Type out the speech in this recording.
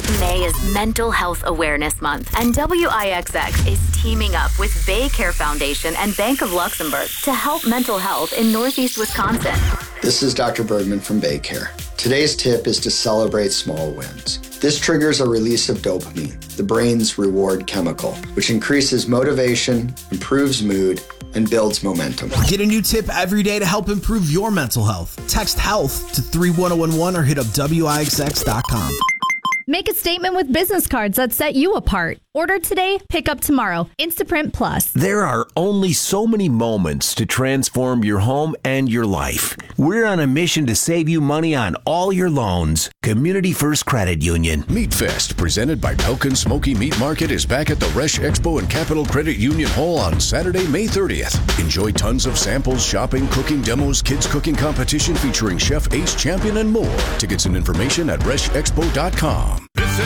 May is Mental Health Awareness Month, and WIXX is teaming up with Bay Care Foundation and Bank of Luxembourg to help mental health in Northeast Wisconsin. This is Dr. Bergman from Bay Care. Today's tip is to celebrate small wins. This triggers a release of dopamine, the brain's reward chemical, which increases motivation, improves mood, and builds momentum. Get a new tip every day to help improve your mental health. Text HEALTH to 31011 or hit up WIXX.com. Make a statement with business cards that set you apart. Order today, pick up tomorrow. Instaprint Plus. There are only so many moments to transform your home and your life. We're on a mission to save you money on all your loans. Community First Credit Union. Meat Fest, presented by Pelkin Smoky Meat Market, is back at the Resch Expo and Capital Credit Union Hall on Saturday, May 30th. Enjoy tons of samples, shopping, cooking demos, kids cooking competition featuring Chef Ace Champion, and more. Tickets and information at reschexpo.com.